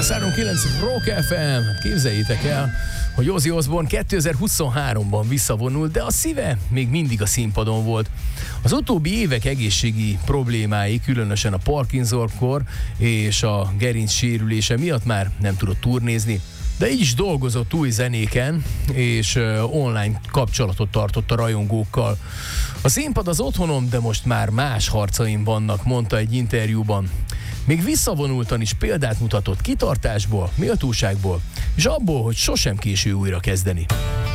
103.9 Rock FM. Képzeljétek el, hogy Ozzy Osbourne 2023-ban visszavonult, de a szíve még mindig a színpadon volt. Az utóbbi évek egészségi problémái, különösen a Parkinson-kor és a gerinc sérülése miatt már nem tudott turnézni, de így is dolgozott új zenéken, és online kapcsolatot tartott a rajongókkal. A színpad az otthonom, de most már más harcaim vannak, mondta egy interjúban. Még visszavonultan is példát mutatott kitartásból, méltóságból, és abból, hogy sosem késő újra kezdeni.